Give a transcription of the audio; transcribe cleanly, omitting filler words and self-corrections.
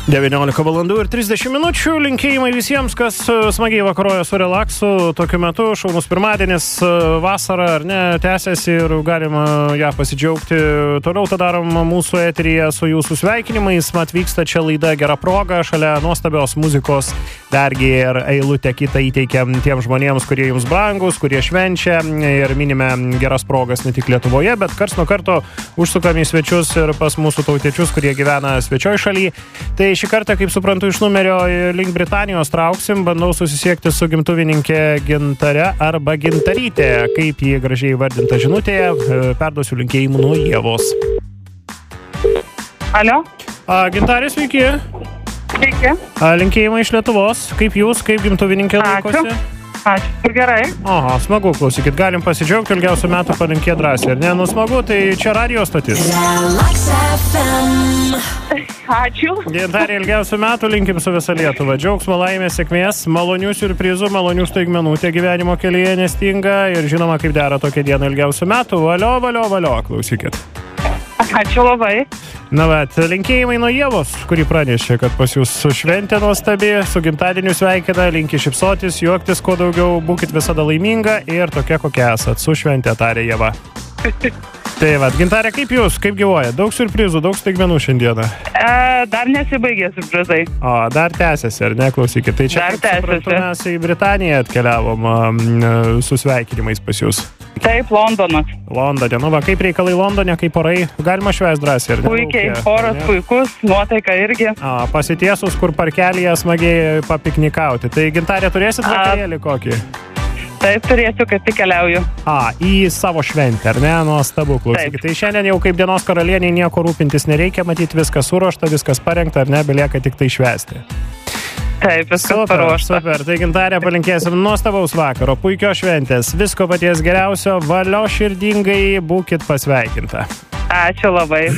19 valandų ir 30 minučių. Linkėjimai visiems, kas smagiai vakaroja su relaksu. Tokiu metu šaunus pirmadienis, vasara ar ne, tęsiasi ir galima ją pasidžiaugti. Toliau tą darom mūsų eteryje su jūsų sveikinimais. Mat vyksta čia laida Gera proga. Šalia nuostabios muzikos dargi ir eilutę kitą įteikiam tiem žmonėms, kurie jums brangus, kurie švenčia ir minime geras progas ne tik Lietuvoje, bet karts nuo karto užsukam į svečius ir pas mūsų tautiečius, kurie gyvena svečioj šaly. Tai šį kartą, kaip suprantu, iš numerio link Britanijos trauksim, bandau susisiekti su gimtuvininkė Gintare arba Gintarytė, kaip jį gražiai vardinta žinutėje. Perduosiu linkėjimų nuo Ievos. Alio? Gintarė, sveiki. Sveiki. Linkėjimai iš Lietuvos. Kaip jūs, kaip gimtuvininkė laikosi? Ačiū, gerai. Aha, smagu, klausykit, galim pasidžiaugti, ilgiausių metų palinkė drąsiai, ar ne? Nu, smagu, tai čia radio stotis. Ačiū. Gintarė, ilgiausių metų linkim su visa Lietuva. Džiaugsmo, laimės, sėkmės, malonių siurprizų, malonių staigmenų tie gyvenimo kelyje nestinga ir žinoma, kaip dera tokia diena ilgiausių metų. Valio, valio, valio, klausykit. Ačiū labai. Na, bet linkėjimai nuo Ievos, kuri pranešė, kad pas jūs su šventė nuostabi, su gimtadieniu sveikina, linki šypsotis, juoktis kuo daugiau, būkit visada laiminga ir tokia, kokia esat. Su šventė, tarė Ieva. Tai va, Gintarė, kaip jūs, kaip gyvoja? Daug siurprizų, daug staigmenų šiandieną. Dar nesibaigė siurprizai. O, dar tęsiasi, ar ne, klausykit? Tai čia, dar tęsiasi. Mes į Britaniją atkeliavom su sveikinimais pas jūs. Taip, Londonas. Londone. Nu, va, kaip reikalai Londone, kaip orai? Galima švęst drąsiai, ar ne? Puikiai, oras puikus, nuotaika irgi. Pasitiesus, kur parkelyje smagiai papiknikauti. Tai, Gintarė, turėsit vakarėlį kokį? Taip, turėsiu, kad tik keliauju. Į savo šventę, ar ne? Nuostabu, klausykit. Tai šiandien jau kaip dienos karalieniai nieko rūpintis nereikia, matyti viskas suruošta, viskas parengta, ar ne? Belieka tik tai švęsti. Taip, viskas paruošta. Super, tai Gintarė palinkėsim nuostabaus vakaro, puikios šventės, visko paties geriausio, valio širdingai, būkit pasveikinta. Ačiū labai.